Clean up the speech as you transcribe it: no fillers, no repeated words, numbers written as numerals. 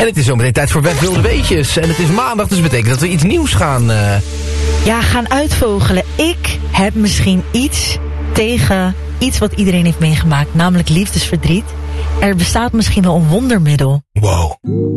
En het is zometeen tijd voor Wet Wilde Weetjes. En het is maandag, dus dat betekent dat we iets nieuws gaan... gaan uitvogelen. Ik heb misschien iets tegen iets wat iedereen heeft meegemaakt. Namelijk liefdesverdriet. Er bestaat misschien wel een wondermiddel. Wow.